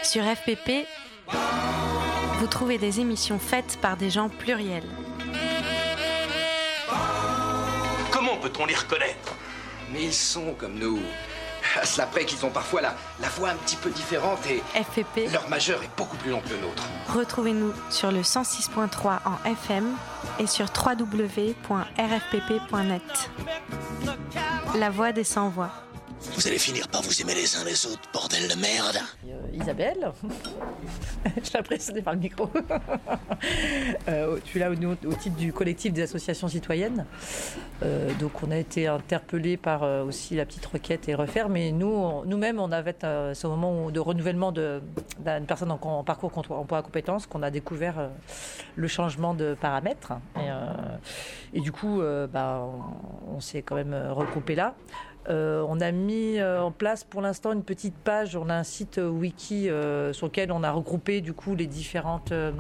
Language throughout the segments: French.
Sur FPP, vous trouvez des émissions faites par des gens pluriels. Comment peut-on les reconnaître? Mais ils sont comme nous. À cela près qu'ils ont parfois la voix un petit peu différente et FPP, leur majeur est beaucoup plus long que le nôtre. Retrouvez-nous sur le 106.3 en FM et sur www.rfpp.net. La voix des sans-voix. Vous allez finir par vous aimer les uns les autres, bordel de merde. Isabelle, je suis impressionnée par le micro. Je suis là au titre du collectif des associations citoyennes. Donc on a été interpellés par aussi la petite requête et refaire, mais nous-mêmes on avait ce moment de renouvellement d'une personne en parcours emploi à compétences qu'on a découvert le changement de paramètres. Et du coup on s'est quand même regroupé là. On a mis en place pour l'instant une petite page, on a un site wiki sur lequel on a regroupé du coup les différents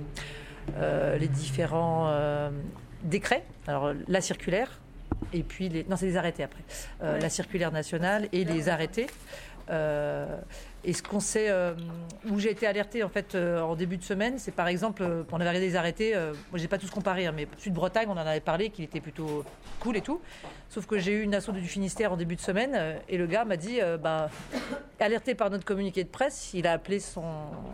décrets. Alors la circulaire et puis c'est des arrêtés après. La circulaire nationale et les arrêtés. Et ce qu'on sait, où j'ai été alertée en fait en début de semaine, c'est par exemple, on avait regardé les arrêtés, moi j'ai pas tous comparé, mais Sud-Bretagne, on en avait parlé, qu'il était plutôt cool et tout. Sauf que j'ai eu une asso du Finistère en début de semaine, et le gars m'a dit, alerté par notre communiqué de presse, il a appelé son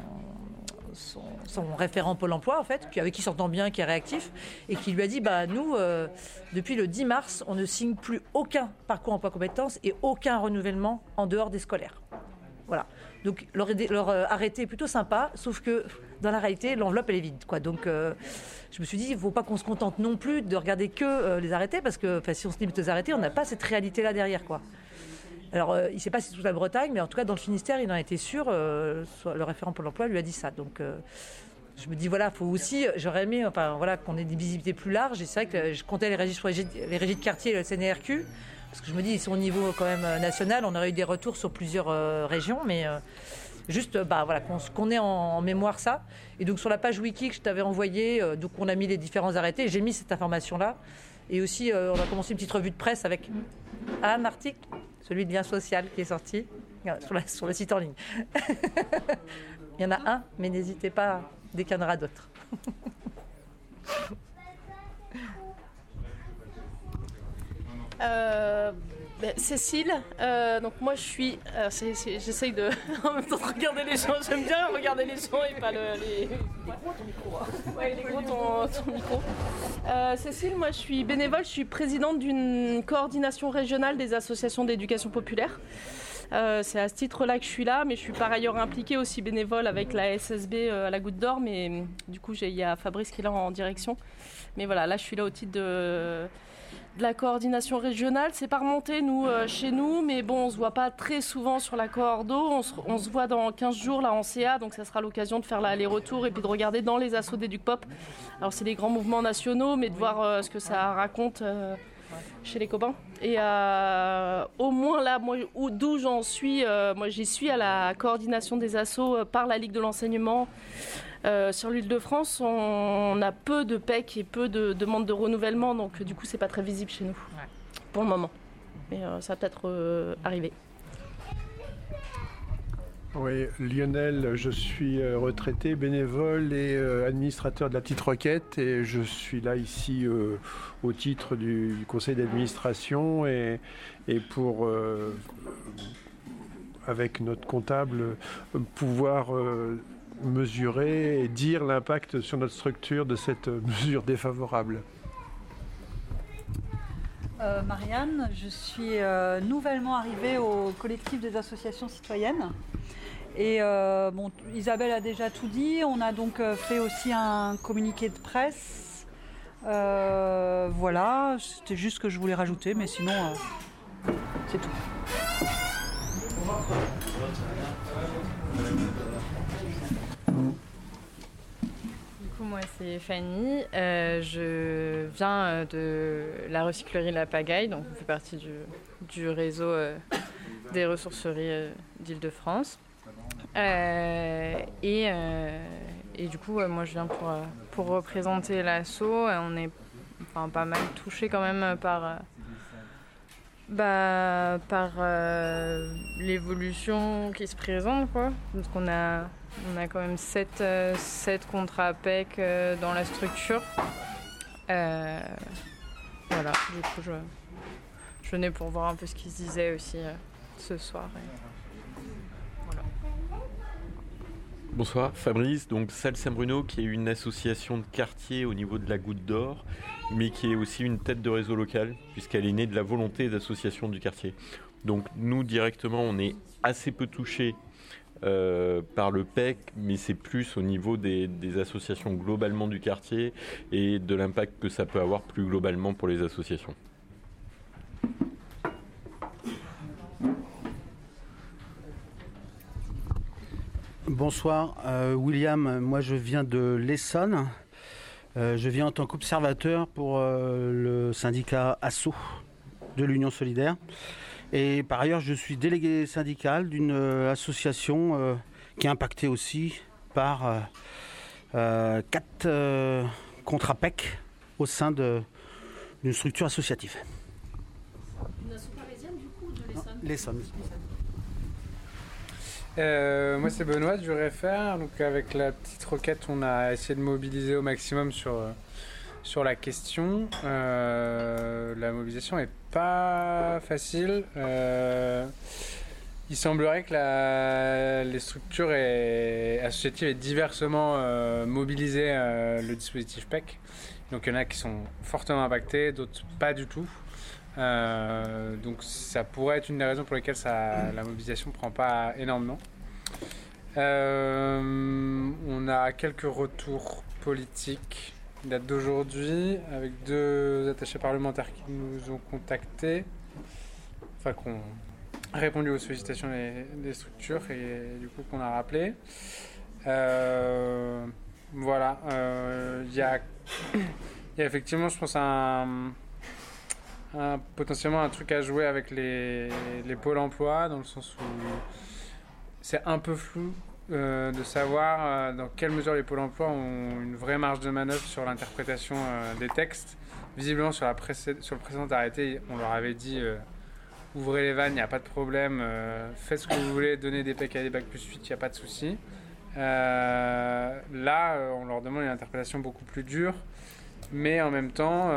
référent Pôle emploi en fait, avec qui il s'entend bien, qui est réactif, et qui lui a dit nous depuis le 10 mars on ne signe plus aucun parcours emploi compétences et aucun renouvellement en dehors des scolaires. Voilà. Donc leur arrêté est plutôt sympa, sauf que dans la réalité l'enveloppe elle est vide quoi. Donc je me suis dit il ne faut pas qu'on se contente non plus de regarder que les arrêtés, parce que si on se limite aux arrêtés on n'a pas cette réalité là derrière quoi. Alors, il ne sait pas si c'est toute la Bretagne, mais en tout cas, dans le Finistère, il en était sûr. Le référent Pôle emploi lui a dit ça. Donc, je me dis, voilà, faut aussi, j'aurais aimé qu'on ait des visibilités plus larges. Et c'est vrai que je comptais les régies de quartier et le CNRQ, parce que je me dis, ils sont au niveau quand même national. On aurait eu des retours sur plusieurs régions, mais juste, qu'on ait en mémoire ça. Et donc, sur la page wiki que je t'avais envoyée, donc on a mis les différents arrêtés. J'ai mis cette information-là. Et aussi, on a commencé une petite revue de presse avec un article, celui de Lien Social qui est sorti sur le site en ligne. Il y en a un, mais n'hésitez pas dès qu'il y en aura d'autres. Cécile, donc moi je suis. J'essaye de en même temps de regarder les gens. J'aime bien regarder les gens et pas les gros ton micro. Ouais, les gros ton micro. Cécile, moi je suis bénévole, je suis présidente d'une coordination régionale des associations d'éducation populaire. C'est à ce titre-là que je suis là, mais je suis par ailleurs impliquée aussi bénévole avec la SSB à la Goutte d'Or, mais du coup il y a Fabrice qui est là en direction. Mais voilà, là je suis là au titre de la coordination régionale. C'est pas remonté chez nous, mais bon, on se voit pas très souvent sur la coordo. On se voit dans 15 jours là en CA, donc ça sera l'occasion de faire l'aller-retour et puis de regarder dans les assos d'EducPop. Alors c'est des grands mouvements nationaux, mais de voir ce que ça raconte chez les copains. Et au moins là, moi, d'où j'en suis, moi j'y suis à la coordination des assos par la Ligue de l'enseignement. Sur l'Île-de-France, on a peu de PEC et peu de demandes de renouvellement, donc du coup c'est pas très visible chez nous, pour le moment. Mais ça va peut-être arriver. Oui, Lionel, je suis retraité, bénévole et administrateur de la petite requête, et je suis là ici au titre du conseil d'administration et pour, avec notre comptable, pouvoir mesurer et dire l'impact sur notre structure de cette mesure défavorable. Marianne, je suis nouvellement arrivée au collectif des associations citoyennes. Et Isabelle a déjà tout dit. On a donc fait aussi un communiqué de presse. Voilà, c'était juste ce que je voulais rajouter, mais sinon, c'est tout. Moi c'est Fanny, je viens de la recyclerie La Pagaille, donc on fait partie du réseau des ressourceries d'Île-de-France. Et du coup moi je viens pour représenter l'asso. On est pas mal touchés quand même par Par l'évolution qui se présente, quoi. Parce qu'on a quand même 7 contrats PEC dans la structure. Voilà, du coup, je venais pour voir un peu ce qu'ils se disaient aussi ce soir. Voilà. Bonsoir, Fabrice. Donc Salle Saint-Bruno, qui est une association de quartier au niveau de la Goutte d'Or, mais qui est aussi une tête de réseau local, puisqu'elle est née de la volonté d'association du quartier. Donc nous, directement, on est assez peu touchés par le PEC, mais c'est plus au niveau des associations globalement du quartier et de l'impact que ça peut avoir plus globalement pour les associations. Bonsoir, William, moi je viens de l'Essonne. Je viens en tant qu'observateur pour le syndicat ASSO de l'Union Solidaire. Et par ailleurs, je suis délégué syndical d'une association qui est impactée aussi par 4 contrats PEC au sein d'une structure associative. Une asso parisienne du coup ou de l'Essonne ? L'Essonne. Moi c'est Benoît du RFR, donc avec la petite roquette on a essayé de mobiliser au maximum sur la question. La mobilisation est pas facile. Il semblerait que les structures associatives aient diversement mobilisé le dispositif PEC. Donc il y en a qui sont fortement impactés, d'autres pas du tout. Donc ça pourrait être une des raisons pour lesquelles la mobilisation ne prend pas énormément. On a quelques retours politiques qui datent d'aujourd'hui avec 2 attachés parlementaires qui nous ont contactés, enfin qui ont répondu aux sollicitations des structures et du coup qu'on a rappelé. Voilà, il y a effectivement, je pense, potentiellement un truc à jouer avec les pôles emploi, dans le sens où c'est un peu flou de savoir dans quelle mesure les pôles emploi ont une vraie marge de manœuvre sur l'interprétation des textes. Visiblement sur le précédent arrêté, on leur avait dit ouvrez les vannes, il n'y a pas de problème, faites ce que vous voulez, donnez des PEC à des bac plus 8, il n'y a pas de souci. Là, on leur demande une interprétation beaucoup plus dure, mais en même temps,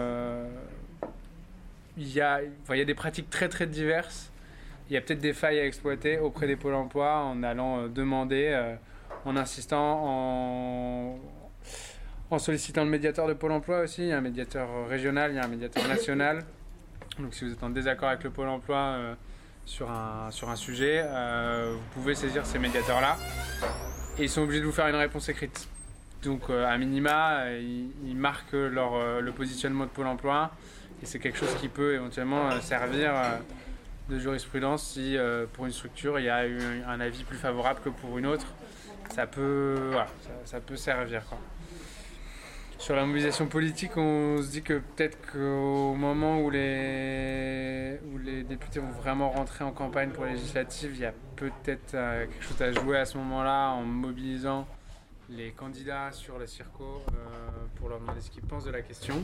il y a des pratiques très très diverses. Il y a peut-être des failles à exploiter auprès des pôles emploi en allant demander, en insistant, en sollicitant le médiateur de pôle emploi aussi. Il y a un médiateur régional, il y a un médiateur national. Donc si vous êtes en désaccord avec le pôle emploi sur un sujet, vous pouvez saisir ces médiateurs-là. Et ils sont obligés de vous faire une réponse écrite. Donc à minima, ils marquent le positionnement de pôle emploi. Et c'est quelque chose qui peut éventuellement servir de jurisprudence si pour une structure il y a eu un avis plus favorable que pour une autre. Ça peut servir, quoi. Sur la mobilisation politique, on se dit que peut-être qu'au moment où les députés vont vraiment rentrer en campagne pour les législatives, il y a peut-être quelque chose à jouer à ce moment-là en mobilisant les candidats sur la circo pour leur demander ce qu'ils pensent de la question.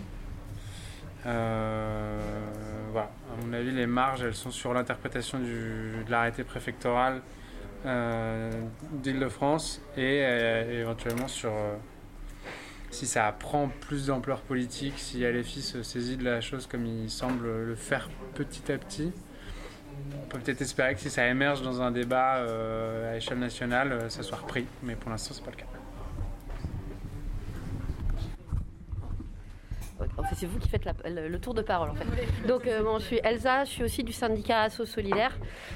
Voilà. À mon avis, les marges, elles sont sur l'interprétation de l'arrêté préfectoral d'Île-de-France et éventuellement sur si ça prend plus d'ampleur politique, si LFI se saisit de la chose comme il semble le faire petit à petit. On peut peut-être espérer que si ça émerge dans un débat à échelle nationale, ça soit repris, mais pour l'instant, c'est pas le cas. En fait, c'est vous qui faites le tour de parole, en fait. Donc, je suis Elsa, je suis aussi du syndicat Asso Solidaire.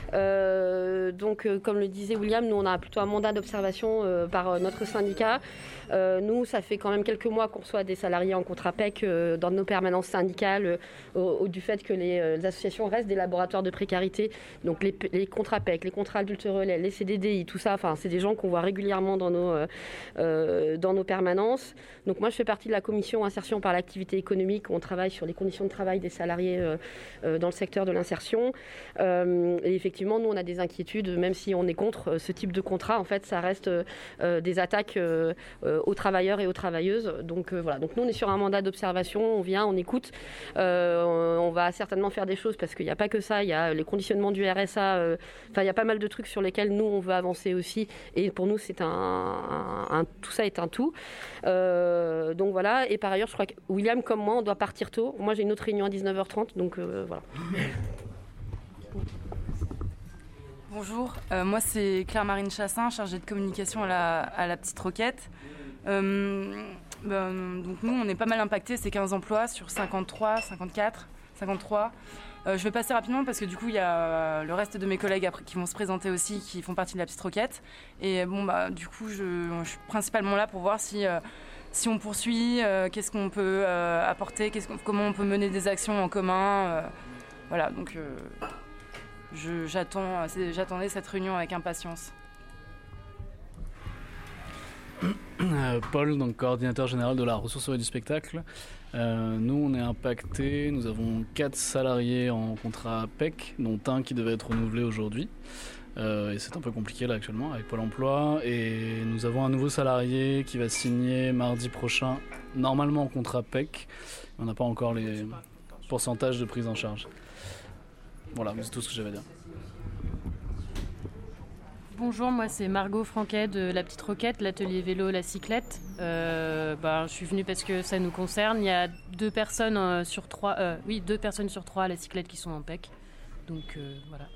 Comme le disait William, nous, on a plutôt un mandat d'observation par notre syndicat. Nous, ça fait quand même quelques mois qu'on reçoit des salariés en contrat PEC dans nos permanences syndicales, du fait que les associations restent des laboratoires de précarité. Donc, les contrats PEC, les contrats adultes relais, les CDDI, tout ça, c'est des gens qu'on voit régulièrement dans nos permanences. Donc, moi, je fais partie de la commission insertion par l'activité économique ergonomique, où on travaille sur les conditions de travail des salariés dans le secteur de l'insertion. Et effectivement, nous, on a des inquiétudes, même si on est contre ce type de contrat. En fait, ça reste des attaques aux travailleurs et aux travailleuses. Donc voilà. Donc nous, on est sur un mandat d'observation. On vient, on écoute. On va certainement faire des choses parce qu'il n'y a pas que ça. Il y a les conditionnements du RSA. Enfin, il y a pas mal de trucs sur lesquels nous, on veut avancer aussi. Et pour nous, c'est tout ça est un tout. Donc voilà. Et par ailleurs, je crois que William, comme moi, on doit partir tôt. Moi, j'ai une autre réunion à 19h30. Donc voilà. Bonjour, moi c'est Claire-Marine Chassin, chargée de communication à la Petite Roquette. Donc nous on est pas mal impactés, c'est 15 emplois sur 53, 54, 53. Je vais passer rapidement parce que du coup il y a le reste de mes collègues après, qui vont se présenter aussi, qui font partie de la Petite Roquette. Et bon du coup je suis principalement là pour voir si on poursuit, qu'est-ce qu'on peut apporter, comment on peut mener des actions en commun. Voilà, donc j'attendais cette réunion avec impatience. Paul, donc coordinateur général de la ressourcerie du spectacle. Nous, on est impactés. Nous avons 4 salariés en contrat PEC, dont un qui devait être renouvelé aujourd'hui. Et c'est un peu compliqué là actuellement avec Pôle emploi. Et nous avons un nouveau salarié qui va signer mardi prochain, normalement en contrat PEC. On n'a pas encore les pourcentages de prise en charge. Voilà, c'est tout ce que j'avais à dire. Bonjour, moi c'est Margot Franquet de La Petite Roquette, l'atelier vélo La Cyclette. Je suis venue parce que ça nous concerne. Il y a 2 personnes sur 3 à La Cyclette qui sont en PEC. Donc voilà.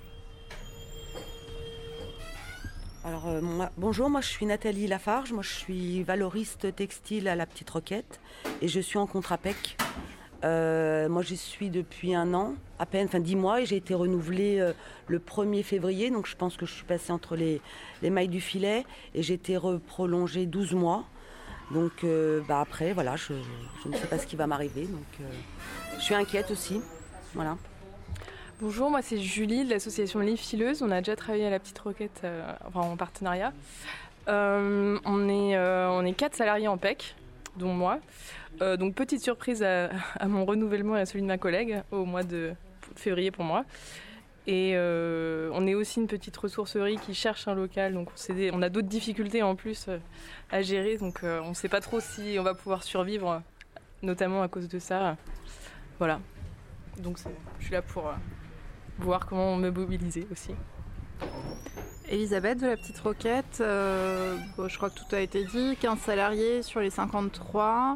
Alors bonjour, moi je suis Nathalie Lafarge, moi je suis valoriste textile à La Petite Roquette et je suis en contrat PEC. Moi j'y suis depuis 1 an, à peine, 10 mois, et j'ai été renouvelée le 1er février, donc je pense que je suis passée entre les mailles du filet et j'ai été prolongée 12 mois. Donc après, voilà, je ne sais pas ce qui va m'arriver, donc je suis inquiète aussi. Voilà. Bonjour, moi c'est Julie de l'association Les Fileuses, on a déjà travaillé à La Petite Roquette en partenariat. On est 4 salariés en PEC, dont moi. Donc petite surprise à mon renouvellement et à celui de ma collègue au mois de février pour moi. Et on est aussi une petite ressourcerie qui cherche un local, donc on a d'autres difficultés en plus à gérer, donc on ne sait pas trop si on va pouvoir survivre, notamment à cause de ça. Voilà, donc je suis là pour voir comment me mobiliser aussi. Elisabeth de La Petite Roquette, je crois que tout a été dit, 15 salariés sur les 53.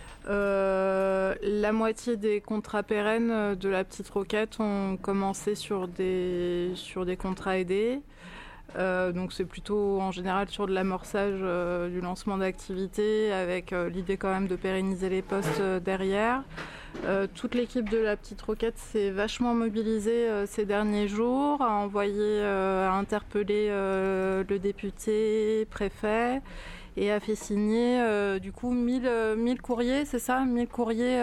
La moitié des contrats pérennes de La Petite Roquette ont commencé sur des contrats aidés. Donc c'est plutôt en général sur de l'amorçage du lancement d'activité avec l'idée quand même de pérenniser les postes derrière. Toute l'équipe de La Petite Roquette s'est vachement mobilisée ces derniers jours, a envoyé, a interpellé le député, préfet, et a fait signer du coup 1000 courriers, c'est ça, 1000 courriers.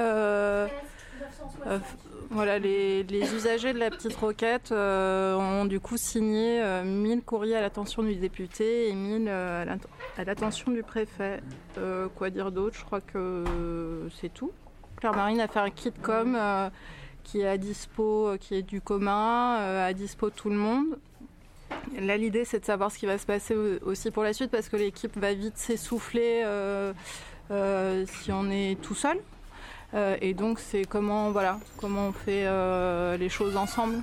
Voilà, les usagers de La Petite Roquette ont du coup signé 1000 courriers à l'attention du député et 1000 à l'attention du préfet. Quoi dire d'autre ? Je crois que c'est tout. Claire-Marine a fait un kit com qui est à dispo, qui est du commun, à dispo de tout le monde. Là, l'idée, c'est de savoir ce qui va se passer aussi pour la suite, parce que l'équipe va vite s'essouffler si on est tout seul. Et donc, c'est comment on fait les choses ensemble.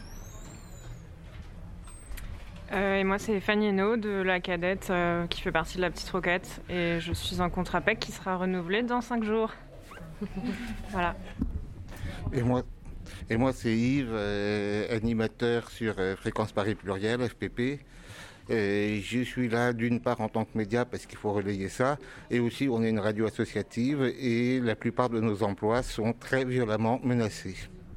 Et moi, c'est Fanny Hainaut de la Cadette qui fait partie de La Petite Roquette. Et je suis en contrat PEC qui sera renouvelé dans 5 jours. Voilà. Et moi c'est Yves, animateur sur Fréquence Paris Pluriel, FPP. Et je suis là d'une part en tant que média parce qu'il faut relayer ça, et aussi on est une radio associative et la plupart de nos emplois sont très violemment menacés.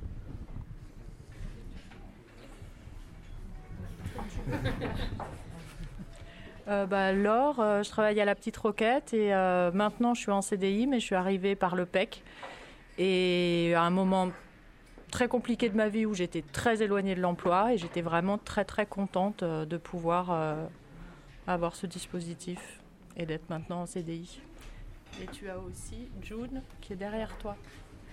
Laure, je travaille à La Petite Roquette et maintenant je suis en CDI, mais je suis arrivée par le PEC. Et à un moment très compliqué de ma vie où j'étais très éloignée de l'emploi et j'étais vraiment très très contente de pouvoir avoir ce dispositif et d'être maintenant en CDI. Et tu as aussi June qui est derrière toi.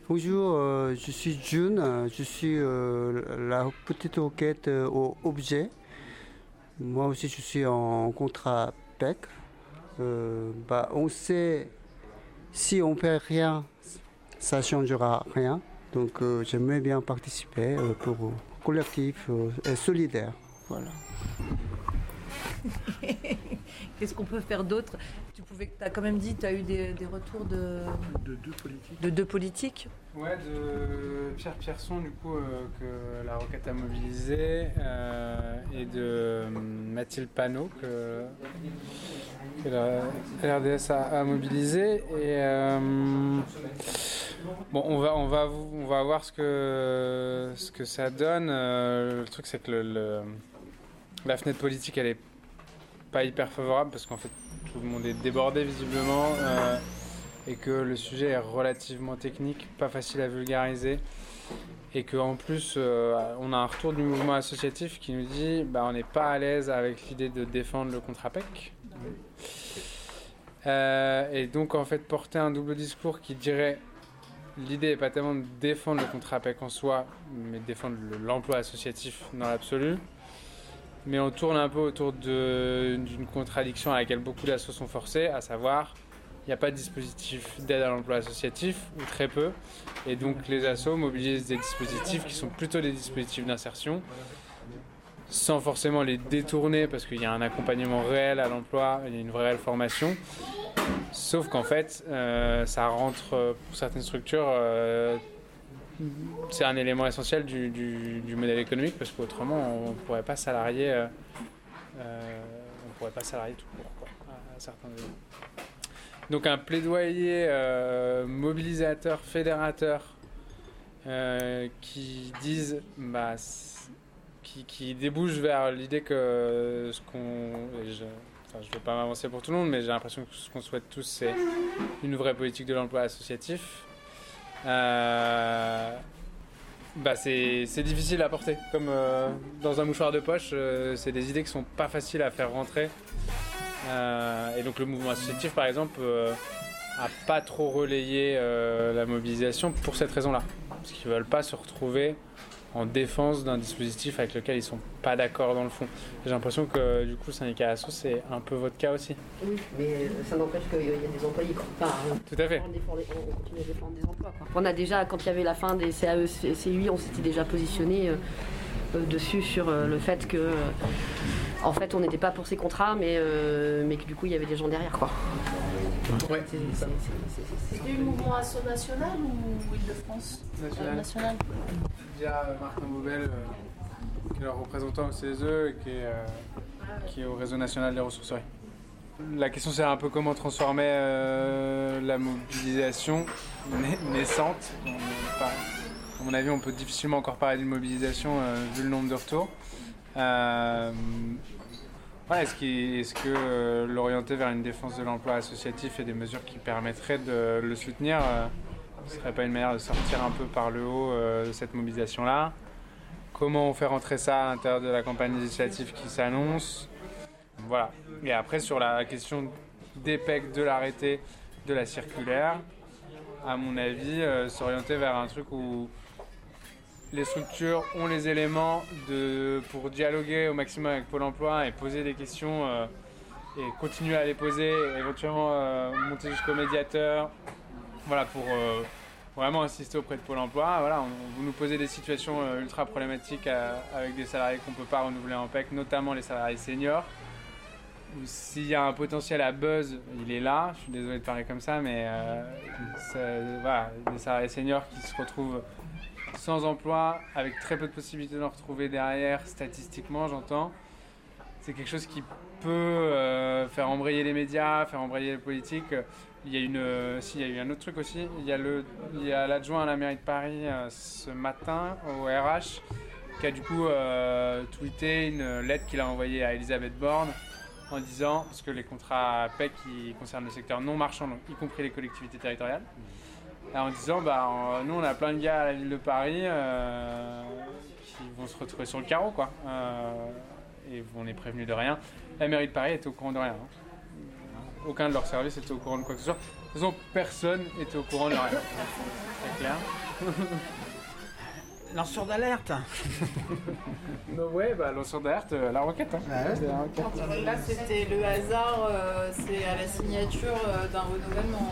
Bonjour, je suis June, je suis la petite roquette au objet. Moi aussi, je suis en contrat PEC. On sait, si on ne fait rien, ça ne changera rien. Donc, j'aimerais bien participer pour un collectif solidaire. Voilà. Qu'est-ce qu'on peut faire d'autre? Tu as quand même dit, tu as eu des retours de deux politiques. Ouais, de Pierre Pierson, du coup, que la Roquette a mobilisé, et de Mathilde Panot, que la RDS a mobilisé. Et bon, on va voir ce que ça donne. Le truc, c'est que la fenêtre politique, elle est pas hyper favorable parce qu'en fait tout le monde est débordé visiblement, et que le sujet est relativement technique, pas facile à vulgariser, et qu'en plus on a un retour du mouvement associatif qui nous dit on n'est pas à l'aise avec l'idée de défendre le contrat PEC, et donc en fait porter un double discours qui dirait l'idée n'est pas tellement de défendre le contrat PEC en soi, mais de défendre l'emploi associatif dans l'absolu. Mais on tourne un peu autour d'une contradiction à laquelle beaucoup d'assos sont forcés, à savoir, il n'y a pas de dispositif d'aide à l'emploi associatif, ou très peu, et donc les assos mobilisent des dispositifs qui sont plutôt des dispositifs d'insertion, sans forcément les détourner, parce qu'il y a un accompagnement réel à l'emploi, il y a une vraie formation, sauf qu'en fait, ça rentre, pour certaines structures, c'est un élément essentiel du modèle économique, parce qu'autrement on ne pourrait pas salarier tout court, quoi, à certains niveaux. Donc un plaidoyer mobilisateur, fédérateur, qui disent qui débouche vers l'idée que je ne vais pas m'avancer pour tout le monde, mais j'ai l'impression que ce qu'on souhaite tous, c'est une vraie politique de l'emploi associatif. C'est difficile à porter, comme dans un mouchoir de poche, c'est des idées qui sont pas faciles à faire rentrer, et donc le mouvement associatif par exemple a pas trop relayé la mobilisation pour cette raison-là, parce qu'ils veulent pas se retrouver en défense d'un dispositif avec lequel ils sont pas d'accord dans le fond. J'ai l'impression que du coup le syndicat ASSO, c'est un peu votre cas aussi. Oui, mais ça n'empêche qu'il y a des employés. Tout à fait. On continue à défendre des emplois. On a déjà, quand il y avait la fin des CAE, CUI, on s'était déjà positionné dessus sur le fait que en fait on n'était pas pour ces contrats, mais que du coup il y avait des gens derrière, quoi. Ouais. C'est du mouvement asso national ou Île-de-France? National. Il y a Martin Baubel, qui est leur représentant au CESE et qui est au réseau national des ressourceries. La question, c'est un peu comment transformer la mobilisation naissante. À mon avis, on peut difficilement encore parler d'une mobilisation vu le nombre de retours. Est-ce que l'orienter vers une défense de l'emploi associatif et des mesures qui permettraient de le soutenir, ce ne serait pas une manière de sortir un peu par le haut de cette mobilisation-là? Comment on fait rentrer ça à l'intérieur de la campagne législative qui s'annonce? Voilà. Et après, sur la question des PEC, de l'arrêté, de la circulaire, à mon avis, s'orienter vers un truc où les structures ont les éléments pour dialoguer au maximum avec Pôle emploi et poser des questions et continuer à les poser, éventuellement monter jusqu'au médiateur, voilà, pour vraiment insister auprès de Pôle emploi. Voilà, vous nous posez des situations ultra problématiques avec des salariés qu'on ne peut pas renouveler en PEC, notamment les salariés seniors. S'il y a un potentiel à buzz, il est là. Je suis désolé de parler comme ça, mais voilà, des salariés seniors qui se retrouvent sans emploi, avec très peu de possibilités d'en retrouver derrière, statistiquement j'entends. C'est quelque chose qui peut faire embrayer les médias, faire embrayer les politiques. Il y a eu un autre truc aussi. Il y a l'adjoint à la mairie de Paris ce matin au RH qui a du coup tweeté une lettre qu'il a envoyée à Elisabeth Borne en disant, parce que les contrats PEC qui concernent le secteur non marchand, donc y compris les collectivités territoriales, en disant nous on a plein de gars à la ville de Paris qui vont se retrouver sur le carreau, quoi, et on est prévenu de rien. La mairie de Paris était au courant de rien, hein. Aucun de leurs services était au courant de quoi que ce soit. toute façon, personne n'était au courant de rien. C'est clair. Lanceur d'alerte. Ouais, lanceur d'alerte, la roquette. Hein. C'est la roquette. Là, c'était le hasard, c'est à la signature d'un renouvellement.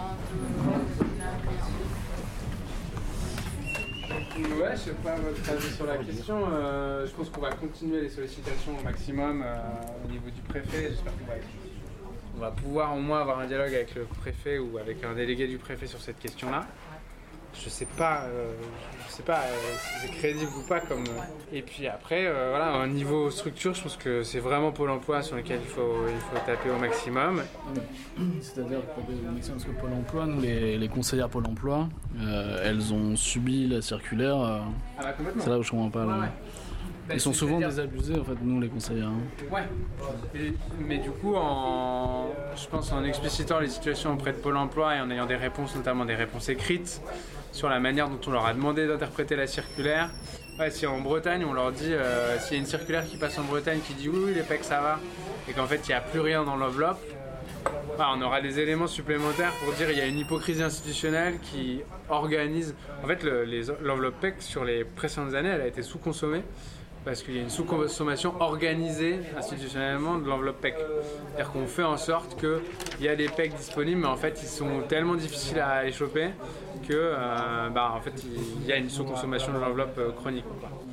Ouais, je sais pas votre avis sur la question. Je pense qu'on va continuer les sollicitations au maximum au niveau du préfet. J'espère qu'on va pouvoir au moins avoir un dialogue avec le préfet ou avec un délégué du préfet sur cette question-là. Je sais pas si c'est crédible ou pas comme. Et puis après, voilà, au niveau structure, je pense que c'est vraiment Pôle emploi sur lequel il faut taper au maximum. C'est-à-dire au maximum, parce que Pôle emploi, nous les conseillères Pôle emploi, elles ont subi la circulaire. C'est là où je comprends pas. Ouais. Ils sont souvent désabusés en fait, nous les conseillers. Ouais. Mais du coup, je pense en explicitant les situations auprès de Pôle emploi et en ayant des réponses, notamment des réponses écrites, sur la manière dont on leur a demandé d'interpréter la circulaire. Ouais, si en Bretagne, on leur dit, s'il y a une circulaire qui passe en Bretagne qui dit oui, les PEC ça va, et qu'en fait il n'y a plus rien dans l'enveloppe, on aura des éléments supplémentaires pour dire qu'il y a une hypocrisie institutionnelle qui organise. En fait, l'enveloppe PEC sur les précédentes années, elle a été sous-consommée. Parce qu'il y a une sous-consommation organisée institutionnellement de l'enveloppe PEC. C'est-à-dire qu'on fait en sorte qu'il y a des PEC disponibles, mais en fait ils sont tellement difficiles à échoper que en fait, il y a une sous-consommation de l'enveloppe chronique.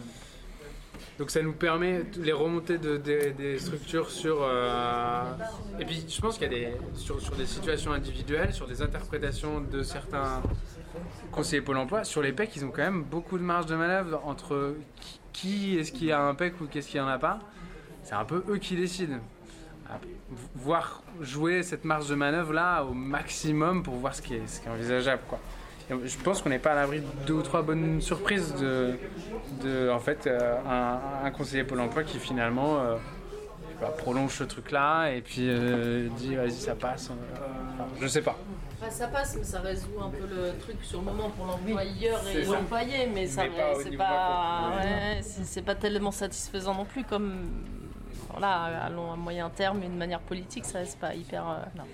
Donc ça nous permet les remontées des structures sur... Et puis je pense qu'il y a sur des situations individuelles, sur des interprétations de certains conseillers Pôle emploi, sur les PEC, ils ont quand même beaucoup de marge de manœuvre entre qui est-ce qu'il y a un PEC ou qu'est-ce qu'il n'y en a pas. C'est un peu eux qui décident. Voir jouer cette marge de manœuvre là au maximum pour voir ce qui est envisageable, quoi. Je pense qu'on n'est pas à l'abri de 2 ou 3 bonnes surprises de en fait, un conseiller Pôle emploi qui finalement prolonge ce truc-là et puis dit vas-y ça passe. Je sais pas. Ça passe, mais ça résout un peu le truc sur le moment pour l'employeur et l'employé, mais c'est pas tellement satisfaisant non plus comme à moyen terme, une manière politique, ça reste pas hyper.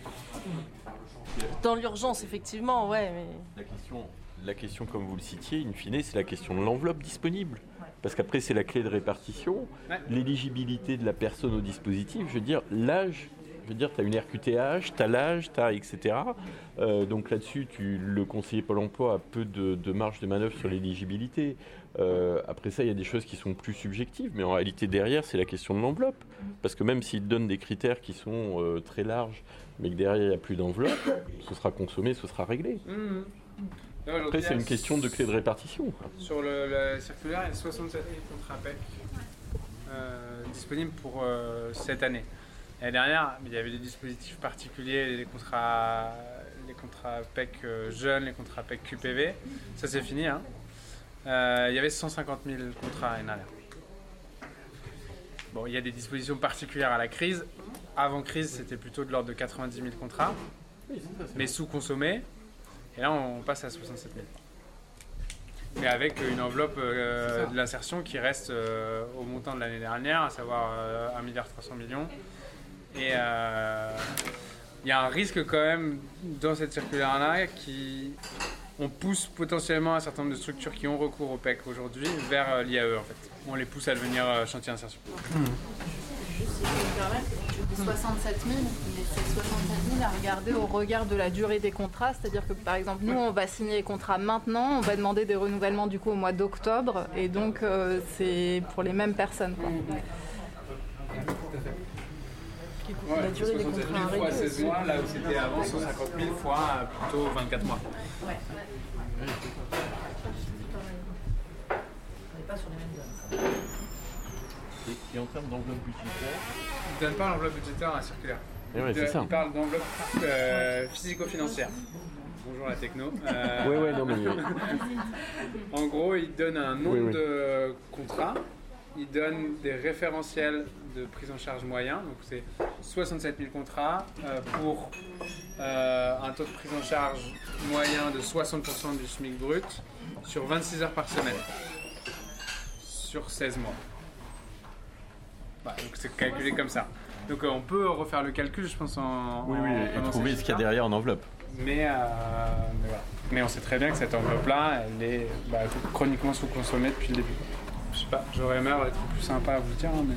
Dans l'urgence, effectivement, ouais. Mais... La question, comme vous le citiez, in fine, c'est la question de l'enveloppe disponible. Parce qu'après, c'est la clé de répartition, l'éligibilité de la personne au dispositif, je veux dire, l'âge. Je veux dire, tu as une RQTH, tu as l'âge, tu as etc. Donc là-dessus, le conseiller Pôle emploi a peu de marge de manœuvre sur l'éligibilité. Après ça, il y a des choses qui sont plus subjectives, mais en réalité, derrière, c'est la question de l'enveloppe. Parce que même s'ils te donnent des critères qui sont très larges, mais que derrière, il n'y a plus d'enveloppe, ce sera consommé, ce sera réglé. Après, c'est une question de clé de répartition, quoi. Sur la circulaire, il y a 67 000 contrats PEC disponibles pour cette année. L'année dernière, il y avait des dispositifs particuliers, les contrats PEC jeunes, les contrats PEC QPV. Ça, c'est fini. Hein. Il y avait 150 000 contrats l'année dernière. Bon, il y a des dispositions particulières à la crise. Avant crise, c'était plutôt de l'ordre de 90 000 contrats, mais sous-consommés. Et là, on passe à 67 000. Mais avec une enveloppe de l'insertion qui reste au montant de l'année dernière, à savoir 1,3 milliard. Et il y a un risque quand même dans cette circulaire-là on pousse potentiellement un certain nombre de structures qui ont recours au PEC aujourd'hui vers l'IAE en fait. On les pousse à devenir chantier insertion. Juste si je peux me permettre, je dis 67 000, mais c'est 67 000 à regarder au regard de la durée des contrats. C'est-à-dire que par exemple, nous on va signer les contrats maintenant, on va demander des renouvellements du coup au mois d'octobre, et donc c'est pour les mêmes personnes, quoi. Ouais, la durée des contrats fois 16 mois, là où c'était avant 150 000 fois plutôt 24 mois. Ouais. On n'est pas sur les mêmes zones. Et en termes d'enveloppe budgétaire, il ne donne pas l'enveloppe budgétaire à la circulaire. Il parle d'enveloppe physico-financière. Bonjour la techno. Non, mais... En gros, il donne un nombre de contrats. Il donne des référentiels de prise en charge moyen, donc c'est 67 000 contrats pour un taux de prise en charge moyen de 60% du SMIC brut sur 26 heures par semaine, sur 16 mois. Donc c'est calculé comme ça. Donc on peut refaire le calcul, je pense, et trouver ce qu'il y a derrière en enveloppe. Mais voilà. Mais on sait très bien que cette enveloppe-là, elle est chroniquement sous-consommée depuis le début. Je sais pas, j'aurais aimé être plus sympa à vous dire, mais...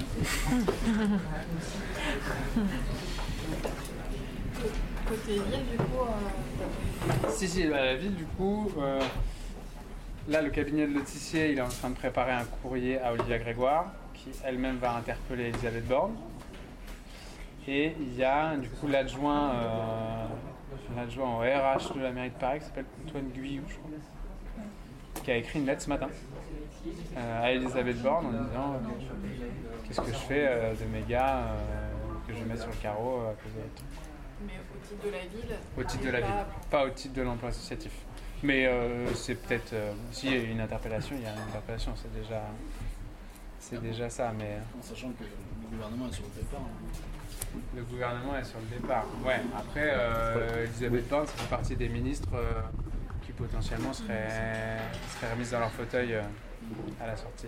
Côté ville, du coup... Si, la ville, du coup... Là, le cabinet de Letizier, il est en train de préparer un courrier à Olivia Grégoire, qui elle-même va interpeller Elisabeth Borne. Et il y a, du coup, l'adjoint au RH de la mairie de Paris, qui s'appelle Antoine Guyou, je crois, qui a écrit une lettre ce matin à Elisabeth Borne en disant qu'est-ce que je fais de mes gars que je mets sur le carreau à cause de l'autre. Mais au titre de la ville. Au titre de la ville, pas au titre de l'emploi associatif. Mais c'est peut-être... s'il y a une interpellation, il y a une interpellation, c'est déjà ça, mais... En sachant que le gouvernement est sur le départ. Le gouvernement est sur le départ. Ouais, après, Elisabeth Borne, ça fait partie des ministres qui potentiellement seraient remises dans leur fauteuil à la sortie.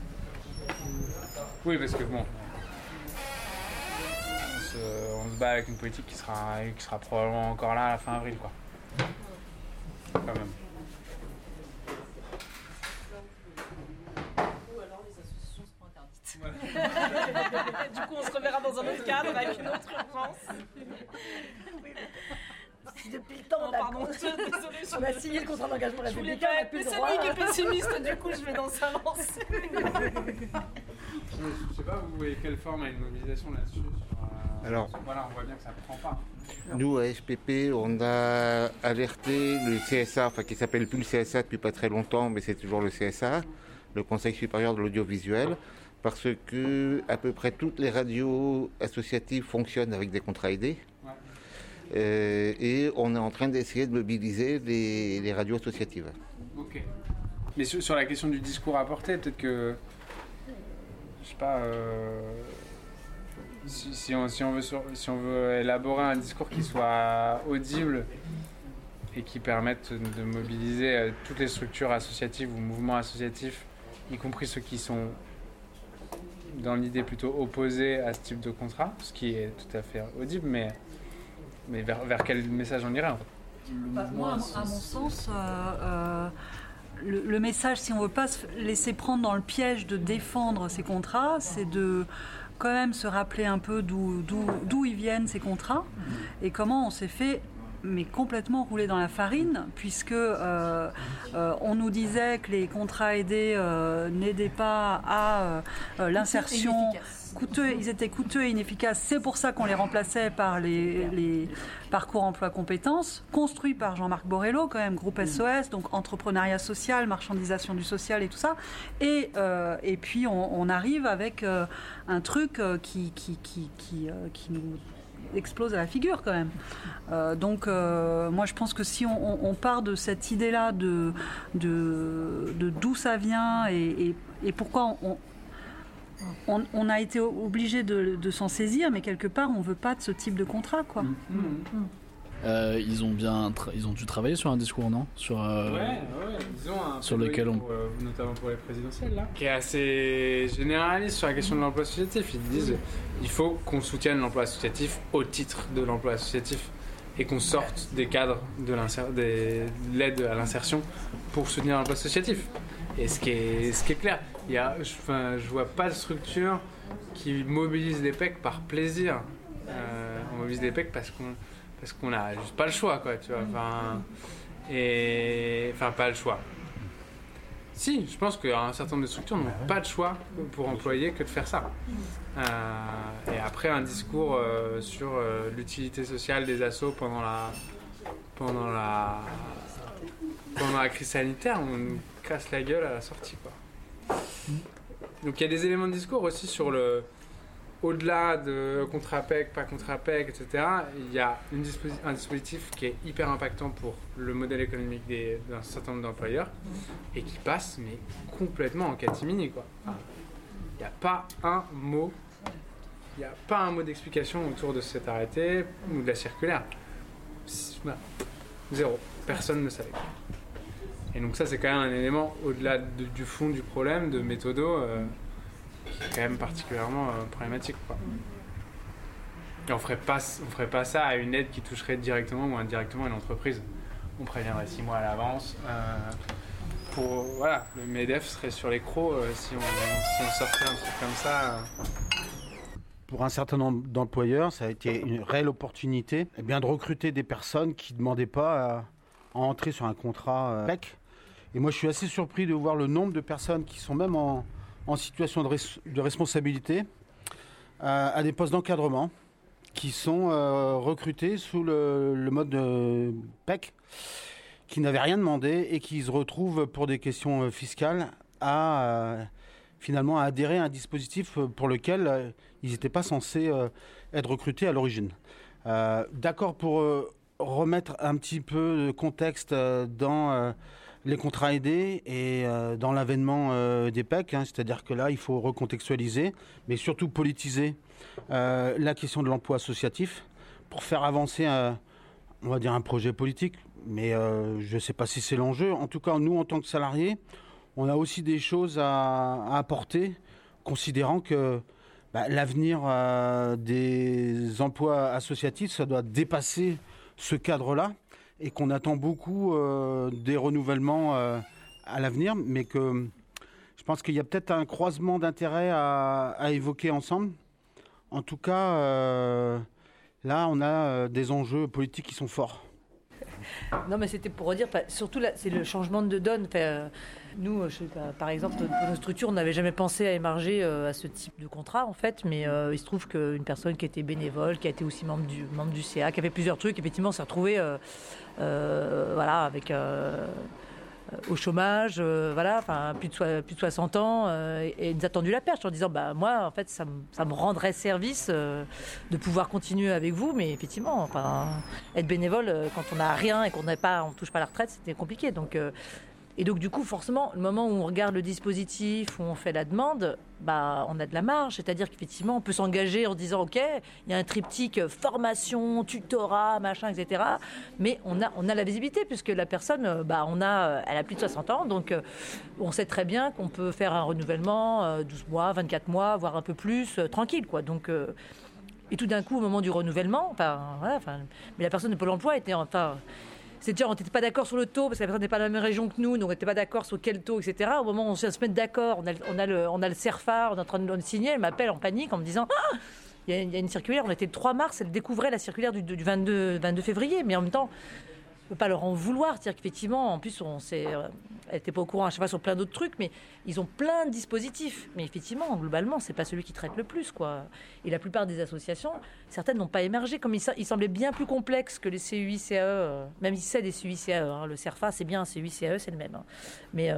Oui, parce que bon... On se bat avec une politique qui sera probablement encore là à la fin avril, quoi. Quand même. Ou alors les associations seront interdites. Du coup, on se reverra dans un autre cadre avec une autre urgence. Si depuis le temps, on a signé le contrat d'engagement républicain, on n'a plus le droit. C'est lui qui est pessimiste, du coup, je vais dans sa lancée. Je sais pas, vous voyez quelle forme a une mobilisation là-dessus Alors, voilà, on voit bien que ça ne prend pas. Nous, à SPP, on a alerté le CSA, qui s'appelle plus le CSA depuis pas très longtemps, mais c'est toujours le CSA, le Conseil supérieur de l'audiovisuel, parce que à peu près toutes les radios associatives fonctionnent avec des contrats aidés. Ouais. Et on est en train d'essayer de mobiliser les radios associatives. Ok. Mais sur la question du discours à porter, peut-être que... Je sais pas... Si on veut élaborer un discours qui soit audible et qui permette de mobiliser toutes les structures associatives ou mouvements associatifs, y compris ceux qui sont dans l'idée plutôt opposée à ce type de contrat, ce qui est tout à fait audible, mais vers quel message on irait en fait? Moi, à mon sens, le message, si on ne veut pas se laisser prendre dans le piège de défendre ces contrats, c'est de quand même se rappeler un peu d'où ils viennent ces contrats et comment on s'est fait complètement rouler dans la farine, puisque on nous disait que les contrats aidés n'aidaient pas à l'insertion. Ils étaient coûteux et inefficaces. C'est pour ça qu'on les remplaçait par les parcours emploi compétences, construits par Jean-Marc Borrello, quand même, groupe SOS, donc entrepreneuriat social, marchandisation du social et tout ça. Et puis on arrive avec un truc qui nous explose à la figure quand même. Donc moi je pense que si on part de cette idée-là de d'où ça vient et pourquoi on a été obligé de s'en saisir, mais quelque part on veut pas de ce type de contrat, quoi. Ils ont dû travailler sur un discours, non? Ils ont un sur lequel notamment pour les présidentielles là, qui est assez généraliste sur la question de l'emploi associatif. Ils disent il faut qu'on soutienne l'emploi associatif au titre de l'emploi associatif et qu'on sorte des cadres de l'aide à l'insertion pour soutenir l'emploi associatif. Et ce qui est clair, je vois pas de structure qui mobilise les PEC par plaisir. On mobilise les PEC parce qu'on a juste pas le choix, quoi, tu vois. Pas le choix. Si, je pense qu'un certain nombre de structures n'ont pas de choix pour employer que de faire ça. Et après, un discours sur l'utilité sociale des assos pendant la crise sanitaire, on nous casse la gueule à la sortie, quoi. Donc il y a des éléments de discours aussi sur au-delà de contrat PEC, pas contrat PEC, etc. Il y a un dispositif qui est hyper impactant pour le modèle économique d'un certain nombre d'employeurs et qui passe mais complètement en catimini, quoi. Il n'y a pas un mot d'explication autour de cet arrêté ou de la circulaire. Zéro. Personne ne savait. Et donc ça, c'est quand même un élément au-delà du fond du problème de méthodo qui est quand même particulièrement problématique, quoi. Et on ferait pas ça à une aide qui toucherait directement ou indirectement une entreprise. On préviendrait 6 mois à l'avance. Le MEDEF serait sur les crocs si on sortait un truc comme ça. Pour un certain nombre d'employeurs, ça a été une réelle opportunité de recruter des personnes qui ne demandaient pas à entrer sur un contrat PEC. Et moi, je suis assez surpris de voir le nombre de personnes qui sont même en situation de responsabilité à des postes d'encadrement qui sont recrutés sous le mode PEC, qui n'avaient rien demandé et qui se retrouvent pour des questions fiscales finalement à adhérer à un dispositif pour lequel ils n'étaient pas censés être recrutés à l'origine. D'accord pour remettre un petit peu de contexte dans les contrats aidés et dans l'avènement des PEC, c'est-à-dire que là, il faut recontextualiser, mais surtout politiser la question de l'emploi associatif pour faire avancer, on va dire, un projet politique. Mais je ne sais pas si c'est l'enjeu. En tout cas, nous, en tant que salariés, on a aussi des choses à apporter, considérant que l'avenir des emplois associatifs, ça doit dépasser ce cadre-là et qu'on attend beaucoup des renouvellements à l'avenir, mais que je pense qu'il y a peut-être un croisement d'intérêts à évoquer ensemble. En tout cas, là, on a des enjeux politiques qui sont forts. Non, mais c'était pour redire, surtout là, c'est le changement de donne. Nous, par exemple, dans nos structures, on n'avait jamais pensé à émarger à ce type de contrat, en fait, mais il se trouve qu'une personne qui était bénévole, qui a été aussi membre du CA, qui avait plusieurs trucs, effectivement, s'est retrouvée avec au chômage, plus de 60 ans, et nous a tendu la perche en disant moi, en fait, ça me rendrait service de pouvoir continuer avec vous, mais effectivement, être bénévole quand on n'a rien et qu'on ne touche pas la retraite, c'était compliqué. Et donc, du coup, forcément, le moment où on regarde le dispositif, où on fait la demande, on a de la marge. C'est-à-dire qu'effectivement, on peut s'engager en disant, OK, il y a un triptyque formation, tutorat, machin, etc. Mais on a la visibilité, puisque la personne, elle a plus de 60 ans. Donc, on sait très bien qu'on peut faire un renouvellement 12 mois, 24 mois, voire un peu plus, tranquille, quoi. Donc, et tout d'un coup, au moment du renouvellement, mais la personne de Pôle emploi était c'est dire, on n'était pas d'accord sur le taux, parce que la personne n'est pas dans la même région que nous, donc on n'était pas d'accord sur quel taux, etc. Au moment où on se met d'accord, on a le CERFA, on est en train de le signer, elle m'appelle en panique en me disant il y a une circulaire, on était le 3 mars, elle découvrait la circulaire du 22 février, mais en même temps, on ne peut pas leur en vouloir. C'est-à-dire qu'effectivement, en plus, elle n'était pas au courant, je sais pas, sur plein d'autres trucs, mais ils ont plein de dispositifs. Mais effectivement, globalement, c'est pas celui qui traite le plus, quoi. Et la plupart des associations, certaines n'ont pas émergé. Comme il semblait bien plus complexe que les CUI-CAE, même si c'est des CUI-CAE. Le CERFA, c'est bien, CUI-CAE, c'est le même. Mais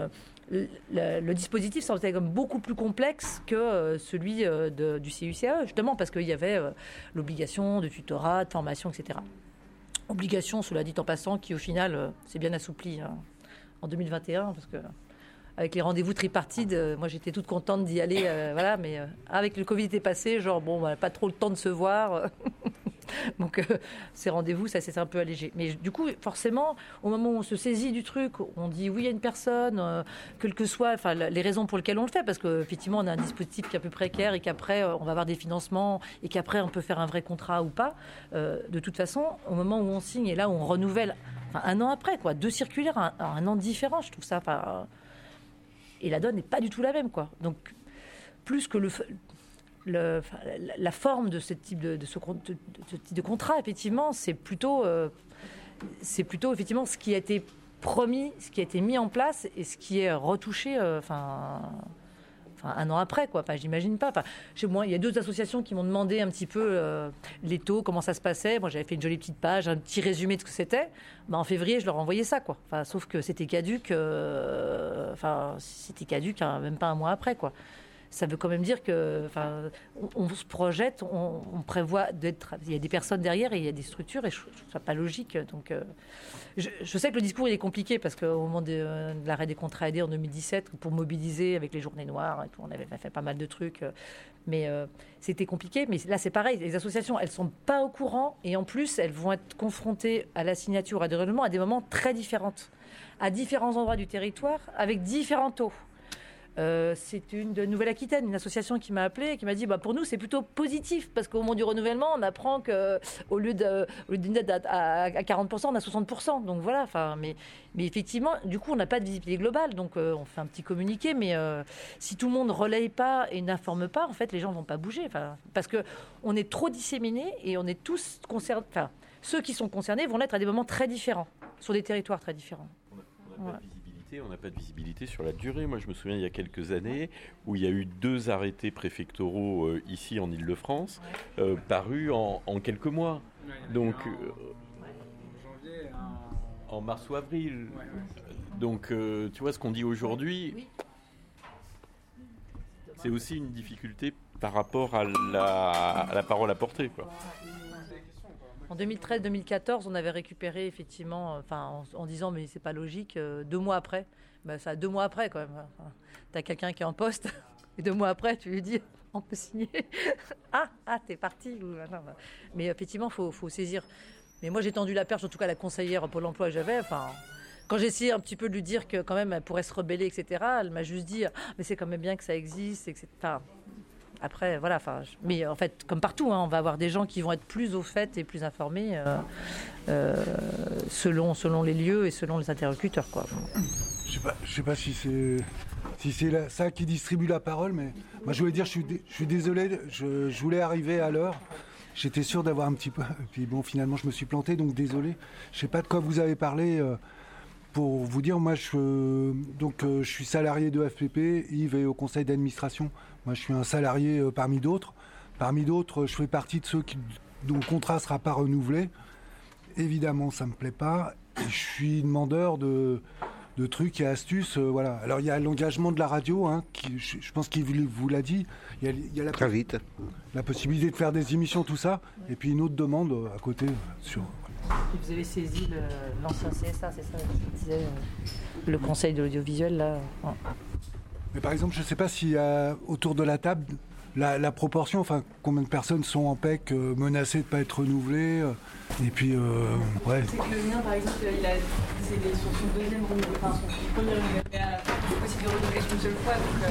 le dispositif semblait comme beaucoup plus complexe que celui du CUI-CAE, justement, parce qu'il y avait l'obligation de tutorat, de formation, etc. Obligation, cela dit en passant, qui au final s'est bien assouplie en 2021, parce que avec les rendez-vous tripartites, moi j'étais toute contente d'y aller, mais avec le Covid était passé, pas trop le temps de se voir, donc ces rendez-vous, ça s'est un peu allégé. Mais du coup, forcément, au moment où on se saisit du truc, on dit oui à une personne, quelles que soient les raisons pour lesquelles on le fait, parce qu'effectivement on a un dispositif qui est un peu précaire et qu'après on va avoir des financements et qu'après on peut faire un vrai contrat ou pas. De toute façon, au moment où on signe et là où on renouvelle, un an après, 2 circulaires, un an différent, je trouve ça. Et la donne n'est pas du tout la même, quoi. Donc, plus que la forme de ce type de type de contrat, effectivement, c'est plutôt effectivement ce qui a été promis, ce qui a été mis en place et ce qui est retouché, un an après, quoi. J'imagine pas. Chez moi, il y a 2 associations qui m'ont demandé un petit peu les taux, comment ça se passait. Moi, j'avais fait une jolie petite page, un petit résumé de ce que c'était. En février, je leur envoyais ça, quoi. Sauf que c'était caduc. C'était caduc, même pas un mois après, quoi. Ça veut quand même dire que, on se projette, on prévoit d'être. Il y a des personnes derrière et il y a des structures, et je trouve ça pas logique. Donc, je sais que le discours il est compliqué parce qu'au moment de l'arrêt des contrats aidés en 2017, pour mobiliser avec les journées noires et tout, on avait fait pas mal de trucs, mais c'était compliqué. Mais là, c'est pareil. Les associations, elles sont pas au courant et en plus, elles vont être confrontées à la signature, à des renouvellements à des moments très différents, à différents endroits du territoire, avec différents taux. C'est une de Nouvelle-Aquitaine, une association qui m'a appelée et qui m'a dit pour nous c'est plutôt positif parce qu'au moment du renouvellement on apprend qu'au lieu d'une aide à 40% on a 60%. Donc voilà, mais effectivement du coup on n'a pas de visibilité globale, donc on fait un petit communiqué, mais si tout le monde ne relaye pas et n'informe pas, en fait les gens ne vont pas bouger, parce qu'on est trop disséminés et on est tous concernés. Ceux qui sont concernés vont l'être à des moments très différents, sur des territoires très différents. On n'a pas de visibilité sur la durée. Moi, je me souviens il y a quelques années où il y a eu 2 arrêtés préfectoraux ici en Île-de-France parus en quelques mois. Donc, en mars ou avril. Donc, tu vois, ce qu'on dit aujourd'hui, c'est aussi une difficulté par rapport à la parole à porter, quoi. En 2013-2014, on avait récupéré effectivement, en disant mais c'est pas logique, 2 mois après. Ça 2 mois après quand même. T'as quelqu'un qui est en poste et 2 mois après tu lui dis on peut signer. T'es parti. Mais effectivement faut saisir. Mais moi j'ai tendu la perche, en tout cas la conseillère Pôle Emploi que j'avais. Quand j'ai essayé un petit peu de lui dire que quand même elle pourrait se rebeller, etc. Elle m'a juste dit mais c'est quand même bien que ça existe, etc. Après, voilà, mais en fait, comme partout, on va avoir des gens qui vont être plus au fait et plus informés selon les lieux et selon les interlocuteurs, quoi. Je sais pas si c'est ça qui distribue la parole, mais moi je voulais dire, je suis désolé, je voulais arriver à l'heure. J'étais sûr d'avoir un petit peu, et puis bon, finalement je me suis planté, donc désolé. Je sais pas de quoi vous avez parlé. Pour vous dire, moi je suis salarié de FPP, Yves est au conseil d'administration. Moi je suis un salarié parmi d'autres. Parmi d'autres, je fais partie de ceux dont le contrat ne sera pas renouvelé. Évidemment, ça ne me plaît pas. Et je suis demandeur de trucs et astuces. Voilà. Alors il y a l'engagement de la radio, qui, je pense qu'il vous l'a dit. Il y a très vite. La possibilité de faire des émissions, tout ça. Et puis une autre demande à côté sur... Et vous avez saisi l'ancien CSA, c'est ça, disait, le conseil de l'audiovisuel, là. Ouais. Mais par exemple, je ne sais pas s'il y a autour de la table la proportion, combien de personnes sont en PEC menacées de ne pas être renouvelées. Et puis, ouais. C'est que le mien, par exemple, c'est sur son deuxième renouvellement, son premier renouvellement, mais possible de renouveler une seule fois. Donc,